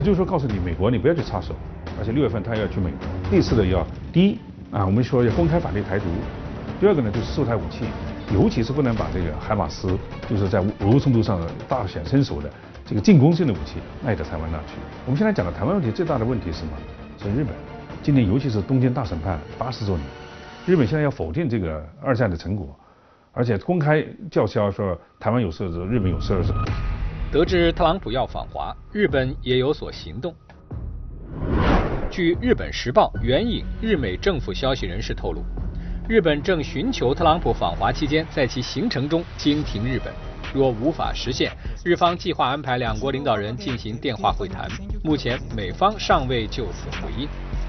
就是说告诉你，美国你不要去插手，而且6月份他要去美国。这次的第一啊，我们说要公开反对台独；第二个呢，就是售台武器，尤其是不能把这个海马斯，就是在俄乌冲突上大显身手的这个进攻性的武器卖到台湾那去。我们现在讲的台湾问题最大的问题是什么？是日本。今年尤其是东京大审判80周年，日本现在要否定这个2战的成果，而且公开叫嚣说台湾有事，日本有事。 得知特朗普要访华，日本也有所行动。据日本时报援引日美政府消息人士透露，日本正寻求特朗普访华期间在其行程中经停日本，若无法实现，日方计划安排两国领导人进行电话会谈。目前美方尚未就此回应。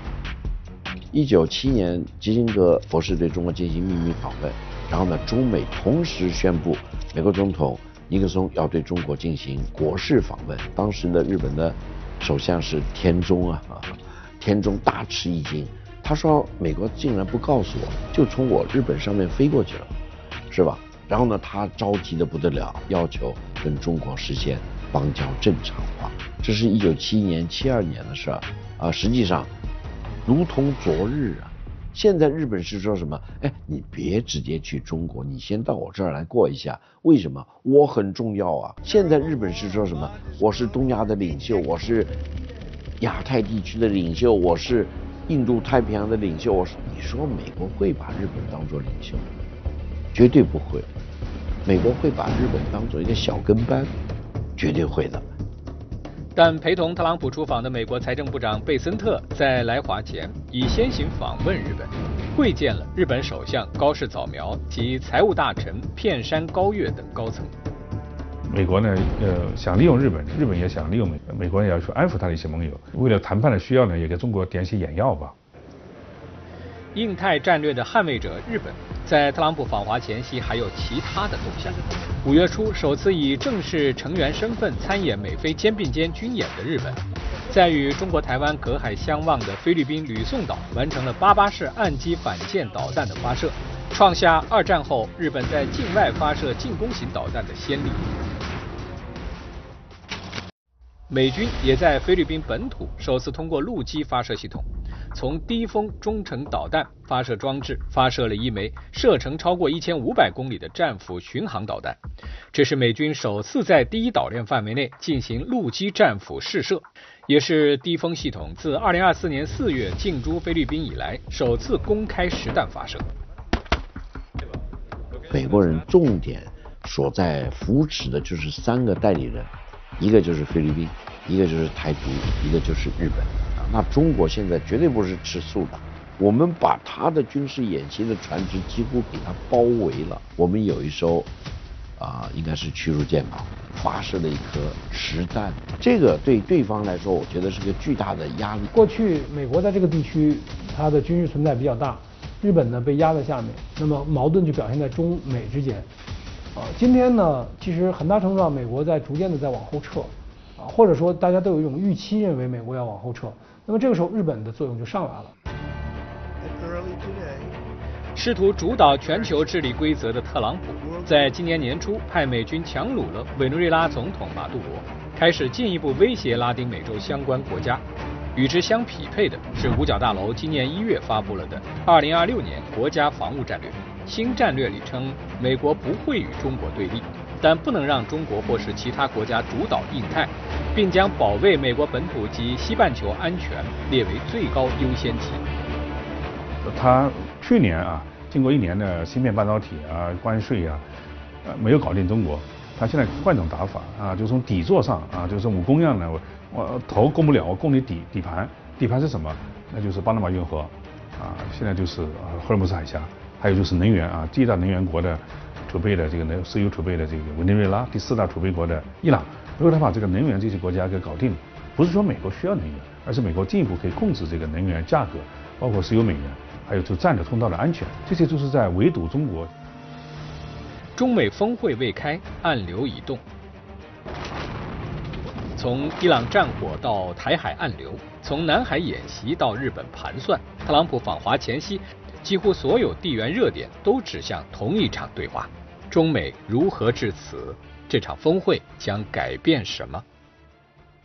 1997年，基辛格博士对中国进行秘密访问，然后呢，中美同时宣布，美国总统尼克松要对中国进行国事访问。当时的日本的首相是田中田中大吃一惊，他说美国竟然不告诉我，就从我日本上面飞过去了，是吧？然后呢，他着急的不得了，要求跟中国实现邦交正常化。这是1971年、72年的事儿实际上如同昨日啊。现在日本是说什么？哎，你别直接去中国，你先到我这儿来过一下。为什么？我很重要啊。现在日本是说什么？我是东亚的领袖，我是亚太地区的领袖，我是印度太平洋的领袖。你说美国会把日本当作领袖？绝对不会。美国会把日本当作一个小跟班，绝对会的。 但陪同特朗普出访的美国财政部长贝森特在来华前已先行访问日本，会见了日本首相高市早苗及财务大臣片山高月等高层。 美国呢，想利用日本，日本也想利用美国也要去安抚他的一些盟友。为了谈判的需要呢，也给中国点些眼药吧。 印太战略的捍卫者日本，在特朗普访华前夕还有其他的动向。5月初首次以正式成员身份参演美菲肩并肩军演的日本，在与中国台湾隔海相望的菲律宾吕宋岛完成了88式岸基反舰导弹的发射，创下2战后日本在境外发射进攻型导弹的先例。美军也在菲律宾本土首次通过陆基发射系统，从低风中程导弹发射装置发射了一枚射程超过1500公里的战斧巡航导弹，这是美军首次在第一岛链范围内进行陆基战斧试射，也是低风系统自2024年4月进驻菲律宾以来首次公开实弹发射。 美国人重点所在扶持的就是3个代理人，一个就是菲律宾，一个就是台独，一个就是日本。那中国现在绝对不是吃素的，我们把他的军事演习的船只几乎给他包围了。我们有一艘应该是驱逐舰吧，发射了一颗实弹，这个对对方来说，我觉得是个巨大的压力。 过去美国在这个地区它的军事存在比较大，日本呢被压在下面，那么矛盾就表现在中美之间。今天呢，其实很大程度上美国在逐渐的在往后撤，或者说大家都有一种预期，认为美国要往后撤。那么这个时候，日本的作用就上来了。 试图主导全球治理规则的特朗普，在今年年初派美军强掳了委内瑞拉总统马杜罗，开始进一步威胁拉丁美洲相关国家。与之相匹配的是五角大楼今年1月发布了的2026年国家防务战略。新战略里称，美国不会与中国对立，但不能让中国或是其他国家主导印太，并将保卫美国本土及西半球安全列为最高优先级。 他去年经过1年的芯片半导体关税没有搞定中国，他现在换种打法就从底座上就是武功一样的，我头攻不了，我攻你底盘。底盘是什么？那就是巴拿马运河现在就是荷尔木斯海峡。还有就是能源第一大能源国的储备的这个石油储备的这个委内瑞拉，第4大储备国的伊朗。如果他把这个能源这些国家给搞定了，不是说美国需要能源，而是美国进一步可以控制这个能源价格，包括石油美元，还有就战略通道的安全，这些都是在围堵中国。 中美峰会未开，暗流已动。从伊朗战火到台海暗流，从南海演习到日本盘算，特朗普访华前夕，几乎所有地缘热点都指向同一场对话：中美如何至此？这场峰会将改变什么？